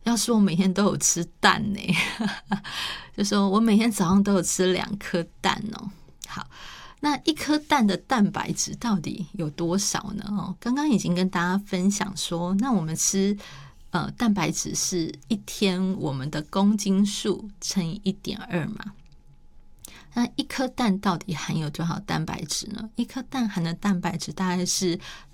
要是我每天都有吃蛋呢，就说我每天早上都有吃2颗蛋哦。好，那1颗蛋的蛋白质到底有多少呢？刚刚已经跟大家分享说，那我们吃蛋白质是一天我们的公斤数乘以 1.2 嘛。那1颗蛋到底含有多少蛋白质呢？1颗蛋含的蛋白质大概是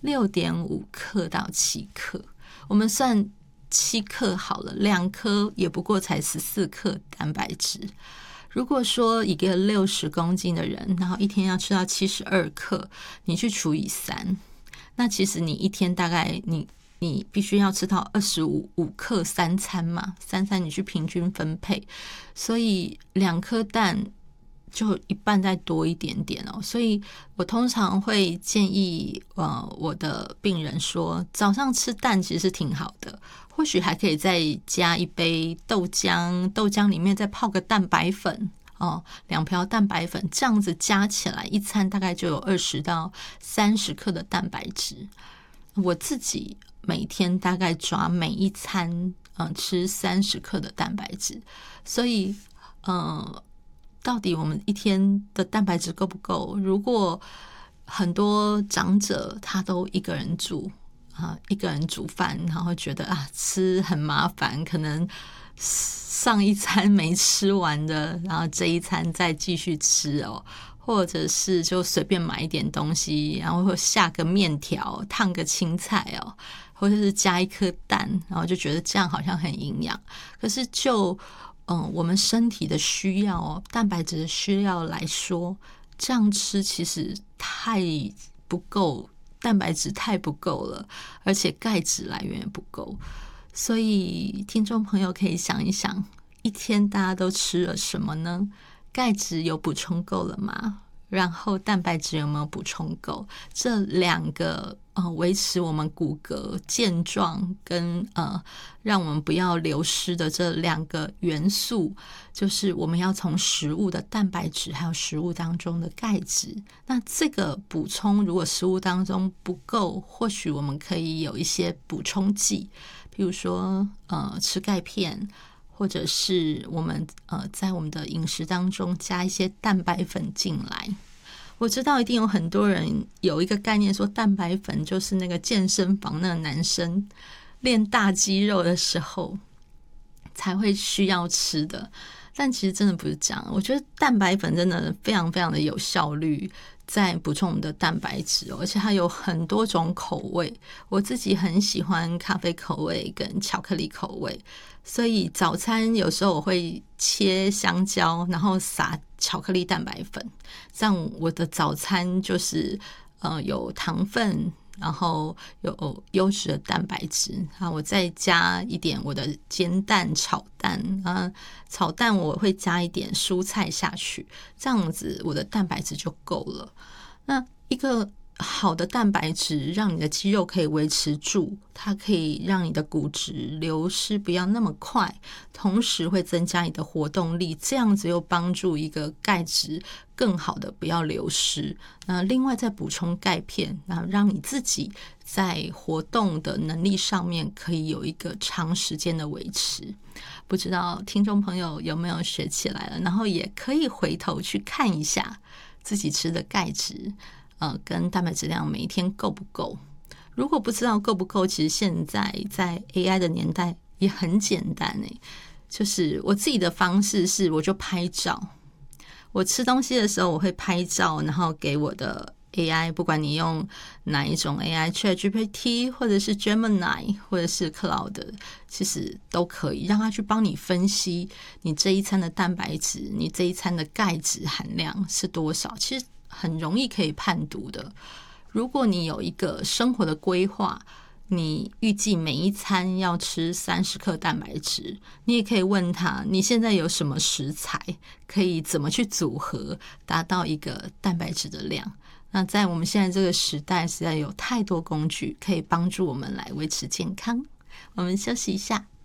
6.5 克到7克。我们算7克好了，2颗也不过才14克蛋白质。如果说一个60公斤的人，然后一天要吃到72克，你去除以3，那其实你一天大概你必须要吃到25克3餐嘛，3餐你去平均分配，所以2颗蛋就一半再多一点点哦。所以我通常会建议我的病人说，早上吃蛋其实是挺好的，或许还可以再加一杯豆浆，豆浆里面再泡个蛋白粉2瓢蛋白粉，这样子加起来一餐大概就有20到30克的蛋白质。我自己每天大概抓每一餐吃30克的蛋白质，所以到底我们一天的蛋白质够不够？如果很多长者他都一个人煮饭，然后觉得吃很麻烦，可能上一餐没吃完的，然后这一餐再继续吃或者是就随便买一点东西，然后下个面条，烫个青菜或者是加1颗蛋，然后就觉得这样好像很营养。可是就我们身体的需要蛋白质的需要来说，这样吃其实太不够，蛋白质太不够了，而且钙质来源也不够。所以听众朋友可以想一想，一天大家都吃了什么呢？钙质有补充够了吗？然后蛋白质有没有补充够？这2个维持我们骨骼健壮跟让我们不要流失的这2个元素，就是我们要从食物的蛋白质还有食物当中的钙质。那这个补充如果食物当中不够，或许我们可以有一些补充剂，比如说吃钙片，或者是我们在我们的饮食当中加一些蛋白粉进来。我知道一定有很多人有一个概念说，蛋白粉就是那个健身房那个男生练大肌肉的时候才会需要吃的，但其实真的不是这样。我觉得蛋白粉真的非常非常的有效率在补充我们的蛋白质而且它有很多种口味，我自己很喜欢咖啡口味跟巧克力口味，所以早餐有时候我会切香蕉，然后撒巧克力蛋白粉，这样我的早餐就是有糖分，然后有优质的蛋白质，然后我再加一点我的煎蛋炒蛋，炒蛋我会加一点蔬菜下去，这样子我的蛋白质就够了。那一个好的蛋白质让你的肌肉可以维持住，它可以让你的骨质流失不要那么快，同时会增加你的活动力，这样子又帮助一个钙质更好的不要流失。那另外再补充钙片，然后让你自己在活动的能力上面可以有一个长时间的维持。不知道听众朋友有没有学起来了，然后也可以回头去看一下自己吃的钙质跟蛋白质量每一天够不够。如果不知道够不够，其实现在在 AI 的年代也很简单就是我自己的方式是我就拍照，我吃东西的时候我会拍照，然后给我的 AI， 不管你用哪一种 AI， ChatGPT 或者是 Gemini 或者是 Cloud， 其实都可以让它去帮你分析你这一餐的蛋白质，你这一餐的钙质含量是多少，其实很容易可以判读的。如果你有一个生活的规划，你预计每一餐要吃30克蛋白质，你也可以问他你现在有什么食材可以怎么去组合达到一个蛋白质的量。那在我们现在这个时代实在有太多工具可以帮助我们来维持健康。我们休息一下。